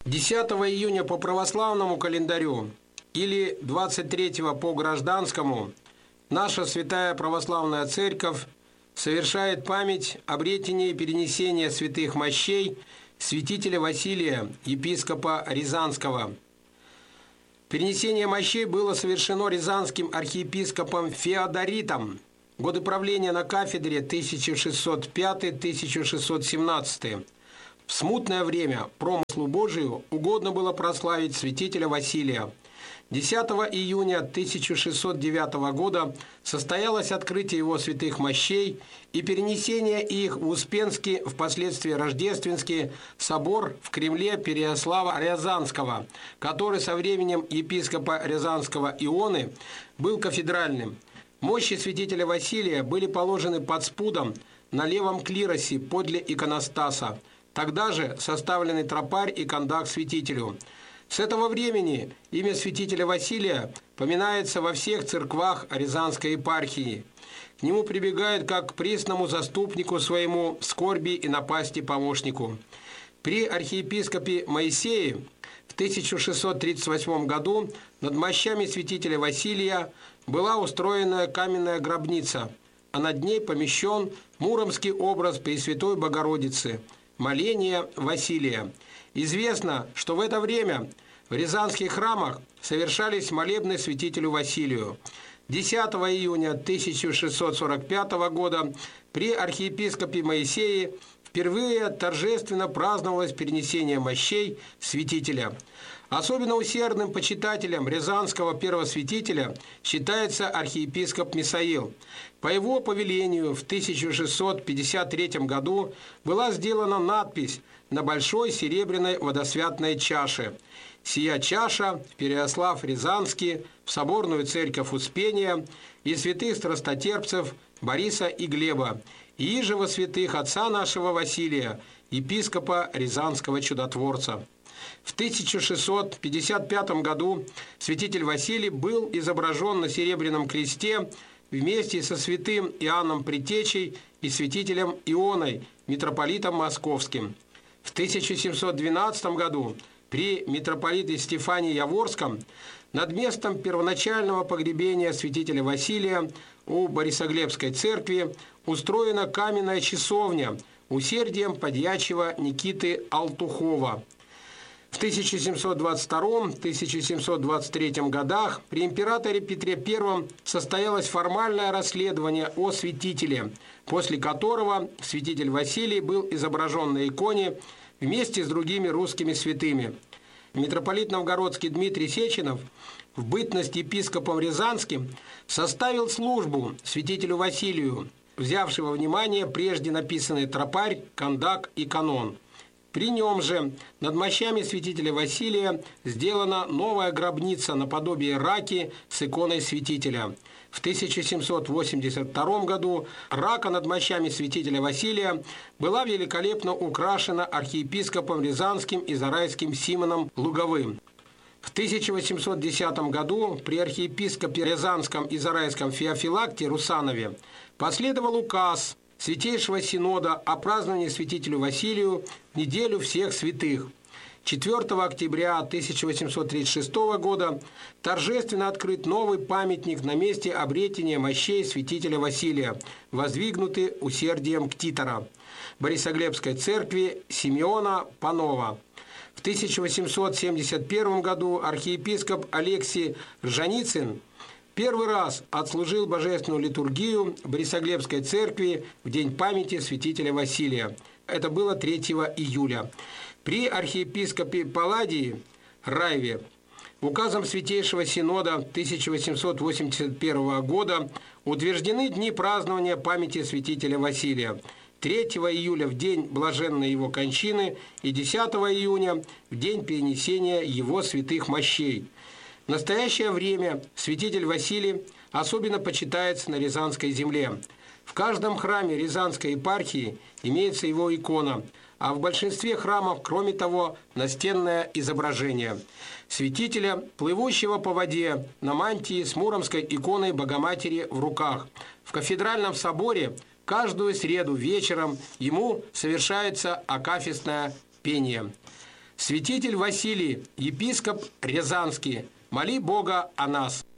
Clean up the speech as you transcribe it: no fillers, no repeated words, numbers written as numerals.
10 июня по православному календарю или 23 по гражданскому наша Святая Православная Церковь совершает память обретения и перенесения святых мощей святителя Василия, епископа Рязанского. Перенесение мощей было совершено рязанским архиепископом Феодоритом. Годы правления на кафедре 1605-1617. В смутное время промыслу Божию угодно было прославить святителя Василия. 10 июня 1609 года состоялось открытие его святых мощей и перенесение их в Успенский, впоследствии Рождественский собор в Кремле Переяслава Рязанского, который со временем епископа Рязанского Ионы был кафедральным. Мощи святителя Василия были положены под спудом на левом клиросе подле иконостаса. Тогда же составлены тропарь и кондак святителю. С этого времени имя святителя Василия поминается во всех церквах Рязанской епархии. К нему прибегают как к пресному заступнику своему в скорби и напасти помощнику. При архиепископе Моисее в 1638 году над мощами святителя Василия была устроена каменная гробница, а над ней помещен муромский образ Пресвятой Богородицы – моление Василия. Известно, что в это время в рязанских храмах совершались молебны святителю Василию. 10 июня 1645 года при архиепископе Моисее впервые торжественно праздновалось перенесение мощей святителя. Особенно усердным почитателем рязанского первосвятителя считается архиепископ Мисаил. По его повелению в 1653 году была сделана надпись на большой серебряной водосвятной чаше. «Сия чаша в Переяслав-Рязанский, в соборную церковь Успения и святых страстотерпцев Бориса и Глеба, и иже во святых отца нашего Василия, епископа Рязанского чудотворца». В 1655 году святитель Василий был изображен на серебряном кресте вместе со святым Иоанном Предтечей и святителем Ионой, митрополитом Московским. В 1712 году при митрополите Стефане Яворском над местом первоначального погребения святителя Василия у Борисоглебской церкви устроена каменная часовня усердием подьячего Никиты Алтухова. В 1722-1723 годах при императоре Петре I состоялось формальное расследование о святителе, после которого святитель Василий был изображен на иконе вместе с другими русскими святыми. Митрополит Новгородский Дмитрий Сеченов в бытность епископом Рязанским составил службу святителю Василию, взявшего внимание прежде написанный тропарь, кондак и канон. При нем же над мощами святителя Василия сделана новая гробница наподобие раки с иконой святителя. В 1782 году рака над мощами святителя Василия была великолепно украшена архиепископом Рязанским и Зарайским Симоном Луговым. В 1810 году при архиепископе Рязанском и Зарайском Феофилакте Русанове последовал указ Святейшего Синода о праздновании святителю Василию в неделю всех святых. 4 октября 1836 года торжественно открыт новый памятник на месте обретения мощей святителя Василия, воздвигнутый усердием ктитора Борисоглебской церкви Симеона Панова. В 1871 году архиепископ Алексий Ржаницын первый раз отслужил божественную литургию в Борисоглебской церкви в день памяти святителя Василия. Это было 3 июля. При архиепископе Палладии Раеве указом Святейшего Синода 1881 года утверждены дни празднования памяти святителя Василия. 3 июля в день блаженной его кончины и 10 июня в день перенесения его святых мощей. В настоящее время святитель Василий особенно почитается на Рязанской земле. В каждом храме Рязанской епархии имеется его икона, а в большинстве храмов, кроме того, настенное изображение святителя, плывущего по воде на мантии с муромской иконой Богоматери в руках. В кафедральном соборе каждую среду вечером ему совершается акафистное пение. Святитель Василий, епископ Рязанский, моли Бога о нас.